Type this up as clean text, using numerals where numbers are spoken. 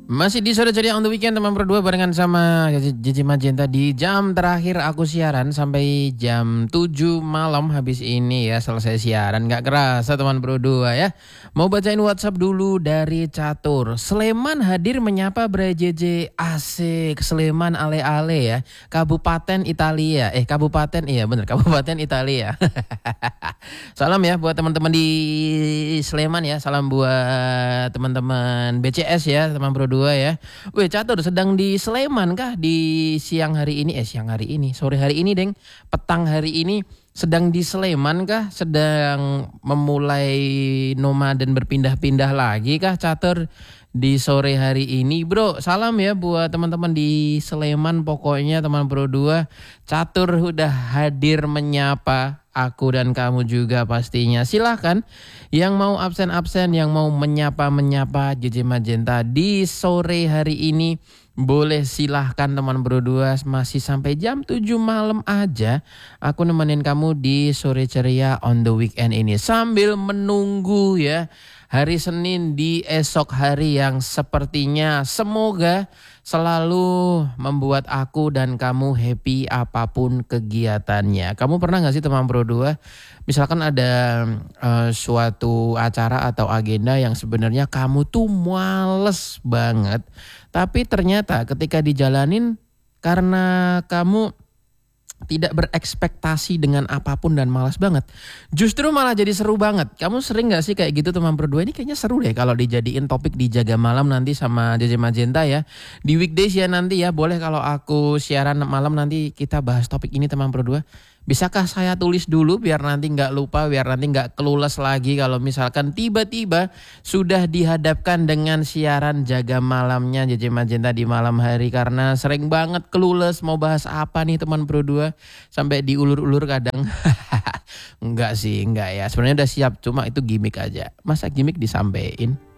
Masih di sore ceria on the weekend teman berdua barengan sama Jiji Magenta di jam terakhir aku siaran sampai jam 7 malam habis ini ya selesai siaran. Gak kerasa teman berdua ya. Mau bacain WhatsApp dulu dari Catur. Sleman hadir menyapa Bray JJ. Asik, Sleman ale-ale ya. Kabupaten Italia. Kabupaten iya bener, Kabupaten Italia. Salam ya buat teman-teman di Sleman ya. Salam buat teman-teman BCS ya, teman berdua ya. Weh Catur sedang di Sleman kah di siang hari ini? Sore hari ini deng. Petang hari ini sedang di Sleman kah? Sedang memulai nomaden berpindah-pindah lagi kah Catur di sore hari ini? Bro, salam ya buat teman-teman di Sleman. Pokoknya teman berdua, Catur udah hadir menyapa aku dan kamu juga pastinya. Silahkan yang mau absen-absen, yang mau menyapa-menyapa JJ Magenta di sore hari ini, boleh silahkan teman berdua. Masih sampai jam 7 malam aja aku nemenin kamu di sore ceria on the weekend ini. Sambil menunggu ya hari Senin di esok hari yang sepertinya semoga selalu membuat aku dan kamu happy apapun kegiatannya. Kamu pernah gak sih teman berdua, misalkan ada suatu acara atau agenda yang sebenarnya kamu tuh males banget, tapi ternyata ketika dijalanin karena kamu tidak berekspektasi dengan apapun dan malas banget, justru malah jadi seru banget. Kamu sering gak sih kayak gitu teman berdua? Ini kayaknya seru deh kalau dijadiin topik di Jaga Malam nanti sama JJ Magenta ya. Di weekdays ya nanti ya, boleh kalau aku siaran malam nanti kita bahas topik ini teman berdua. Bisakah saya tulis dulu biar nanti gak lupa, biar nanti gak clueless lagi kalau misalkan tiba-tiba sudah dihadapkan dengan siaran Jaga Malamnya JJ Magenta di malam hari. Karena sering banget clueless mau bahas apa nih teman berdua, sampai diulur-ulur kadang. Enggak ya, sebenarnya udah siap, cuma itu gimmick aja. Masa gimmick disampein?